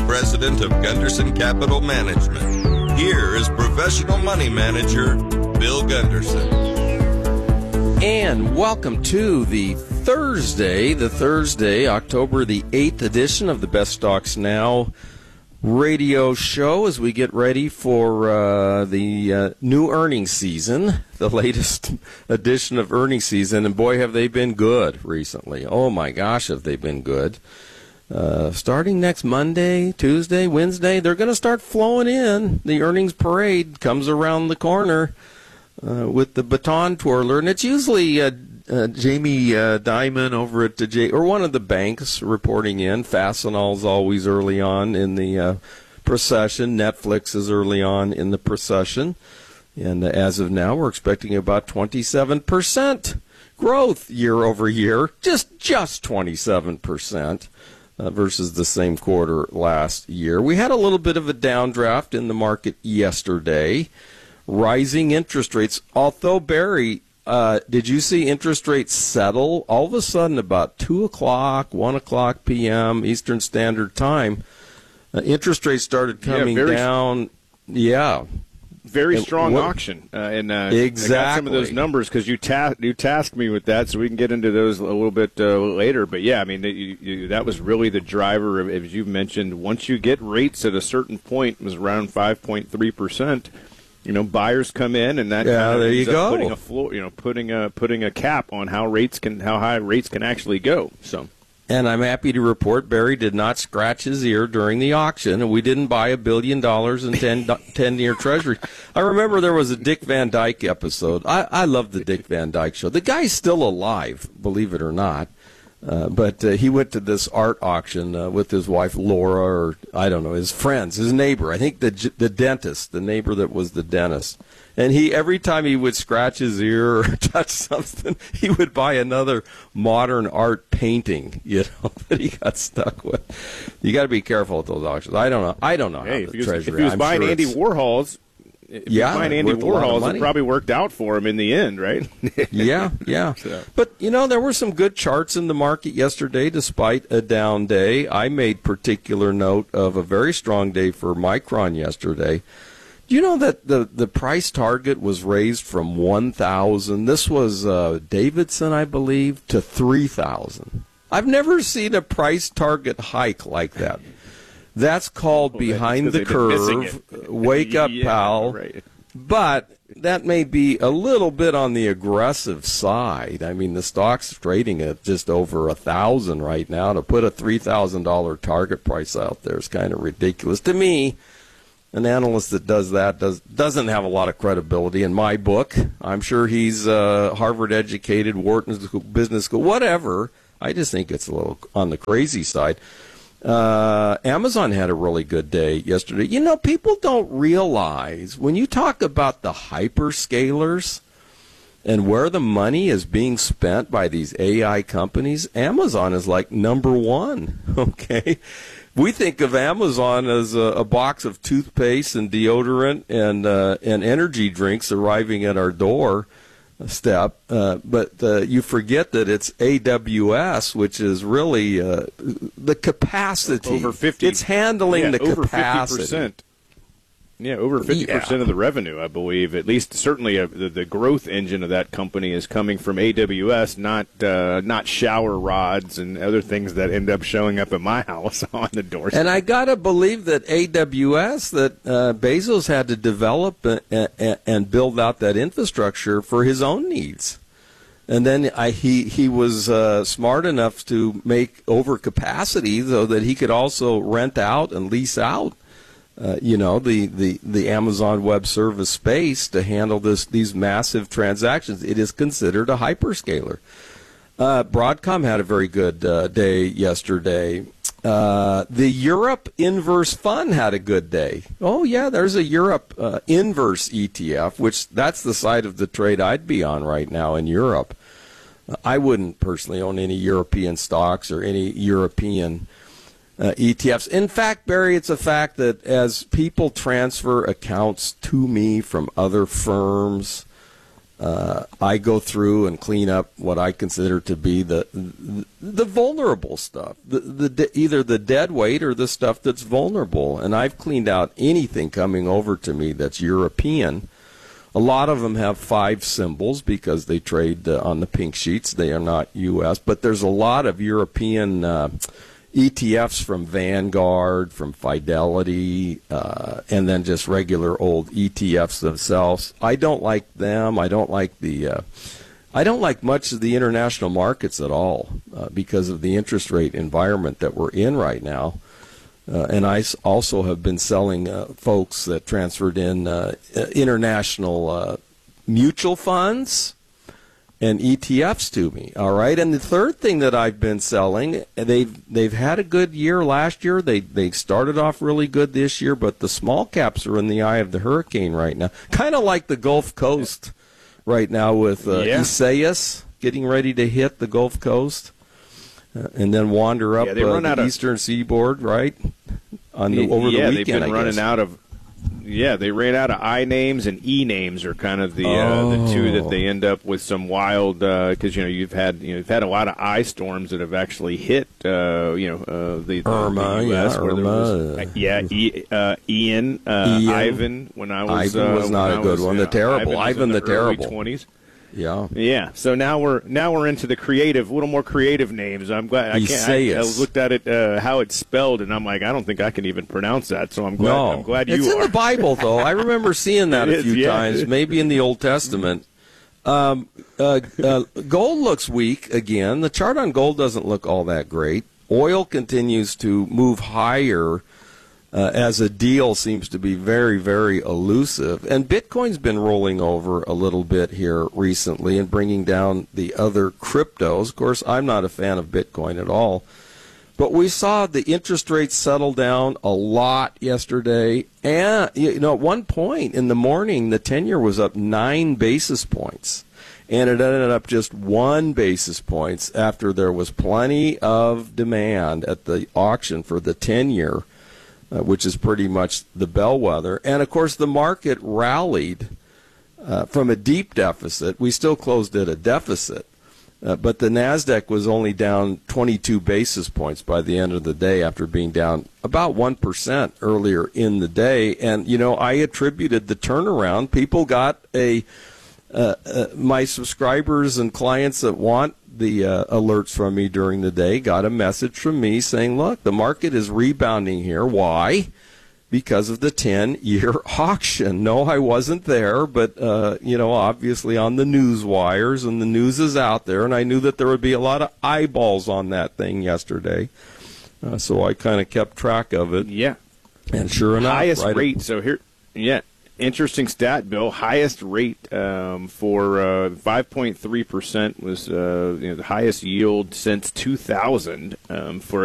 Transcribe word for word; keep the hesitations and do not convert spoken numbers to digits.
President of Gunderson Capital Management. Here is professional money manager, Bill Gunderson. And welcome to the Thursday, the Thursday, October the eighth edition of the Best Stocks Now radio show as we get ready for uh, the uh, new earnings season, the latest edition of earnings season. And boy, have they been good recently. Oh my gosh, have they been good. Uh, starting next Monday, Tuesday, Wednesday, they're going to start flowing in. The earnings parade comes around the corner uh, with the baton twirler. And it's usually uh, uh, Jamie uh, Dimon over at the J, or one of the banks reporting in. Fastenal's always early on in the uh, procession. Netflix is early on in the procession. And uh, as of now, we're expecting about twenty-seven percent growth year over year. Just, just twenty-seven percent. Uh, versus the same quarter last year. We had a little bit of a downdraft in the market yesterday. Rising interest rates. Although, Barry, uh, did you see interest rates settle? All of a sudden, about two o'clock, one o'clock p m. Eastern Standard Time, uh, interest rates started coming yeah, very down. Yeah. Very strong what, auction, uh, and uh, exactly. I got some of those numbers because you ta- you tasked me with that, so we can get into those a little bit uh, later. But yeah, I mean you, you, that was really the driver, of, as you mentioned. Once you get rates at a certain point, it was around five point three percent. You know, buyers come in, and that yeah, kind of there you go. Putting a floor, you know, putting a putting a cap on how rates can how high rates can actually go. So. And I'm happy to report Barry did not scratch his ear during the auction, and we didn't buy a billion dollars in ten, ten-year treasury. I remember there was a Dick Van Dyke episode. I, I love the Dick Van Dyke show. The guy's still alive, believe it or not. Uh, but uh, he went to this art auction uh, with his wife Laura, or I don't know, his friends, his neighbor. I think the the dentist, the neighbor that was the dentist. And he, every time he would scratch his ear or touch something, he would buy another modern art painting, you know, that he got stuck with. You got to be careful with those auctions. I don't know. I don't know hey, how if the he was, treasury. if he was I'm buying sure Andy Warhol's, if yeah, he was buying Andy Warhol's, it probably worked out for him in the end, right? yeah, yeah. So. But you know, there were some good charts in the market yesterday, despite a down day. I made particular note of a very strong day for Micron yesterday. Do you know that the, the price target was raised from one thousand? This was uh, Davidson, I believe, to three thousand. I've never seen a price target hike like that. That's called well, behind the curve. Wake up, yeah, pal. Right. But that may be a little bit on the aggressive side. I mean, the stock's trading at just over a thousand right now. To put a three thousand dollar target price out there is kind of ridiculous to me. An analyst that does that does, doesn't have a lot of credibility in my book. I'm sure he's uh, Harvard-educated, Wharton School, Business School, whatever. I just think it's a little on the crazy side. Uh, Amazon had a really good day yesterday. You know, people don't realize when you talk about the hyperscalers and where the money is being spent by these A I companies, Amazon is like number one, okay? We think of Amazon as a, a box of toothpaste and deodorant and uh, and energy drinks arriving at our door step, uh, but uh, you forget that it's A W S, which is really uh, the capacity. Over fifty. It's handling yeah, the over capacity. fifty percent. Yeah, over fifty percent yeah. of the revenue, I believe. At least, certainly, uh, the, the growth engine of that company is coming from A W S, not uh, not shower rods and other things that end up showing up at my house on the doorstep. And I gotta believe that A W S, that uh, Bezos had to develop a, a, and build out that infrastructure for his own needs. And then I, he he was uh, smart enough to make overcapacity so that he could also rent out and lease out. Uh, you know, the, the, the Amazon Web Service space to handle this these massive transactions. It is considered a hyperscaler. Uh, Broadcom had a very good uh, day yesterday. Uh, the Europe Inverse Fund had a good day. Oh, yeah, there's a Europe uh, Inverse E T F, which that's the side of the trade I'd be on right now in Europe. Uh, I wouldn't personally own any European stocks or any European Uh, E T Fs. In fact, Barry, it's a fact that as people transfer accounts to me from other firms, uh, I go through and clean up what I consider to be the the, the vulnerable stuff, the, the either the dead weight or the stuff that's vulnerable. And I've cleaned out anything coming over to me that's European. A lot of them have five symbols because they trade uh, on the pink sheets. They are not U S, but there's a lot of European uh, E T Fs from Vanguard, from Fidelity, uh, and then just regular old E T Fs themselves. I don't like them. I don't like the. Uh, I don't like much of the international markets at all uh, because of the interest rate environment that we're in right now. Uh, and I also have been selling uh, folks that transferred in uh, international uh, mutual funds and E T Fs to me. All right, and the third thing that I've been selling, they've they've had a good year last year. They they started off really good this year, but the small caps are in the eye of the hurricane right now. Kind of like the Gulf Coast right now with uh, yeah. Isaias getting ready to hit the Gulf Coast. Uh, and then wander up yeah, they run uh, out the of, eastern seaboard, right? On the, over yeah, the weekend, they've been I running guess. out of. Yeah, they ran out of I names, and E names are kind of the oh. uh, the two that they end up with some wild because uh, you know you've had you know you've had a lot of I storms that have actually hit uh, you know uh, the, the Irma, the U S yeah, where there was, Irma. uh, yeah, e, uh, Ian, uh, Ian, Ivan. When I was Ivan was uh, not when a I good was, one. You The know, terrible, Ivan, was Ivan in the the early terrible. twenties. Yeah, yeah. So now we're now we're into the creative, a little more creative names. I'm glad. I can't. I, I looked at it uh, how it's spelled, and I'm like, I don't think I can even pronounce that. So I'm glad. No, I'm glad you it's are. in the Bible, though. I remember seeing that It a is, few yeah. times, maybe in the Old Testament. Um, uh, uh, gold looks weak again. The chart on gold doesn't look all that great. Oil continues to move higher. Uh, as a deal seems to be very, very elusive. And Bitcoin's been rolling over a little bit here recently and bringing down the other cryptos. Of course, I'm not a fan of Bitcoin at all. But we saw the interest rates settle down a lot yesterday. And, you know, at one point in the morning, the ten-year was up nine basis points. And it ended up just one basis points after there was plenty of demand at the auction for the ten-year. Uh, which is pretty much the bellwether. And, of course, the market rallied uh, from a deep deficit. We still closed at a deficit. Uh, but the NASDAQ was only down twenty-two basis points by the end of the day after being down about one percent earlier in the day. And, you know, I attributed the turnaround. People got a uh, uh, my subscribers and clients that want the uh, alerts from me during the day got a message from me saying, look, the market is rebounding here. Why? Because of the ten-year auction. No, I wasn't there, but, uh, you know, obviously on the news wires, and the news is out there, and I knew that there would be a lot of eyeballs on that thing yesterday. Uh, so I kind of kept track of it. Yeah. And sure enough. Highest right rate. So here, yeah. Interesting stat, Bill. Highest rate um, for uh, five point three percent was uh, you know, the highest yield since two thousand um, for